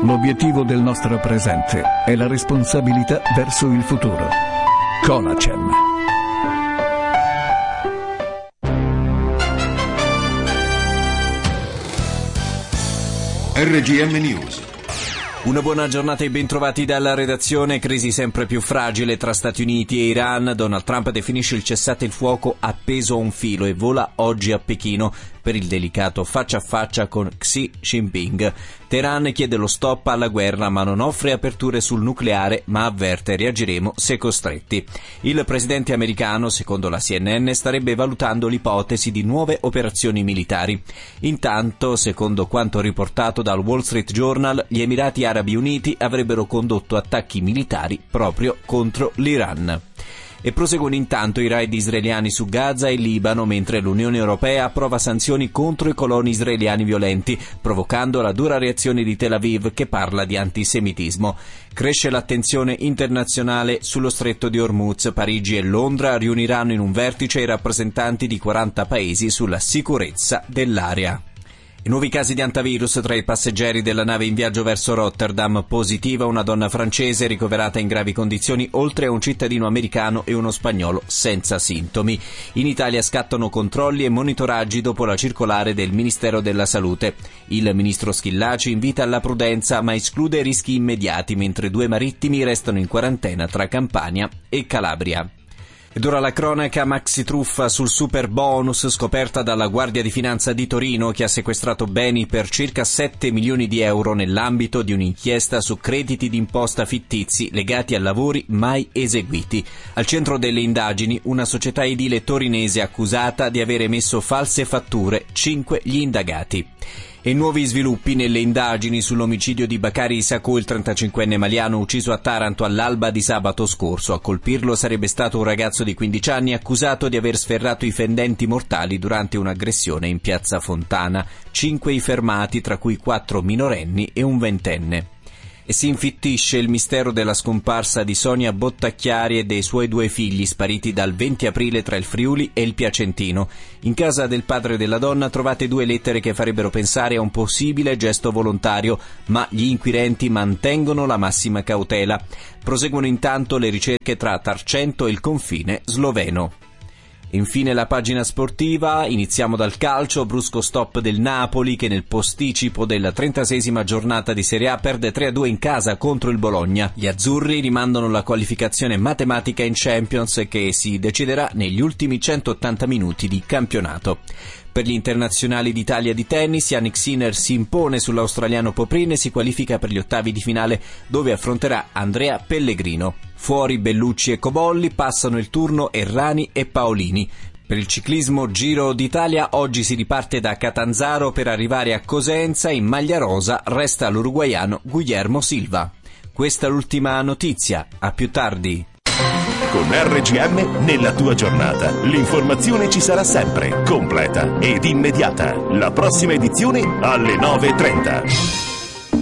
L'obiettivo del nostro presente è la responsabilità verso il futuro. Conacem. RGM News. Una buona giornata e bentrovati dalla redazione. Crisi sempre più fragile tra Stati Uniti e Iran. Donald Trump definisce il cessate il fuoco appeso a un filo e vola oggi a Pechino per il delicato faccia a faccia con Xi Jinping. Teheran chiede lo stop alla guerra ma non offre aperture sul nucleare, ma avverte reagiremo se costretti. Il presidente americano, secondo la CNN, starebbe valutando l'ipotesi di nuove operazioni militari. Intanto, secondo quanto riportato dal Wall Street Journal, gli Emirati Arabi Uniti avrebbero condotto attacchi militari proprio contro l'Iran. E proseguono intanto i raid israeliani su Gaza e Libano, mentre l'Unione Europea approva sanzioni contro i coloni israeliani violenti, provocando la dura reazione di Tel Aviv, che parla di antisemitismo. Cresce l'attenzione internazionale sullo stretto di Hormuz. Parigi e Londra riuniranno in un vertice i rappresentanti di 40 paesi sulla sicurezza dell'area. I nuovi casi di antivirus tra i passeggeri della nave in viaggio verso Rotterdam. Positiva una donna francese ricoverata in gravi condizioni, oltre a un cittadino americano e uno spagnolo senza sintomi. In Italia scattano controlli e monitoraggi dopo la circolare del Ministero della Salute. Il ministro Schillaci invita alla prudenza ma esclude rischi immediati, mentre 2 marittimi restano in quarantena tra Campania e Calabria. Ed ora la cronaca maxi truffa sul super bonus scoperta dalla Guardia di Finanza di Torino, che ha sequestrato beni per circa 7 milioni di euro nell'ambito di un'inchiesta su crediti d'imposta fittizi legati a lavori mai eseguiti. Al centro delle indagini una società edile torinese accusata di aver emesso false fatture, 5 gli indagati. E nuovi sviluppi nelle indagini sull'omicidio di Bakari Isakou, il 35enne maliano ucciso a Taranto all'alba di sabato scorso. A colpirlo sarebbe stato un ragazzo di 15 anni accusato di aver sferrato i fendenti mortali durante un'aggressione in piazza Fontana. 5 i fermati, tra cui 4 minorenni e un ventenne. E si infittisce il mistero della scomparsa di Sonia Bottacchiari e dei suoi 2 figli, spariti dal 20 aprile tra il Friuli e il Piacentino. In casa del padre della donna trovate 2 lettere che farebbero pensare a un possibile gesto volontario, ma gli inquirenti mantengono la massima cautela. Proseguono intanto le ricerche tra Tarcento e il confine sloveno. Infine la pagina sportiva, iniziamo dal calcio, brusco stop del Napoli che nel posticipo della 36esima giornata di Serie A perde 3-2 in casa contro il Bologna. Gli azzurri rimandano la qualificazione matematica in Champions che si deciderà negli ultimi 180 minuti di campionato. Per gli internazionali d'Italia di tennis, Jannik Sinner si impone sull'australiano Poprin e si qualifica per gli ottavi di finale dove affronterà Andrea Pellegrino. Fuori Bellucci e Cobolli, passano il turno Errani e Paolini. Per il ciclismo Giro d'Italia oggi si riparte da Catanzaro per arrivare a Cosenza. In maglia rosa resta l'uruguaiano Guillermo Silva. Questa è l'ultima notizia, a più tardi. Con RGM nella tua giornata l'informazione ci sarà sempre, completa ed immediata. La prossima edizione alle 9:30.